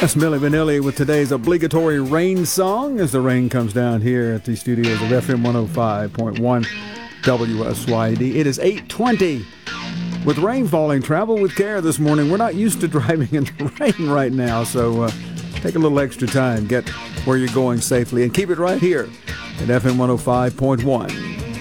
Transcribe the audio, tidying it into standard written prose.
That's Milli Vanilli with today's obligatory rain song as the rain comes down here at the studios of FM 105.1 WSYD. It is 8:20. With rain falling, travel with care this morning. We're not used to driving in the rain right now, so take a little extra time. Get where you're going safely and keep it right here at FM 105.1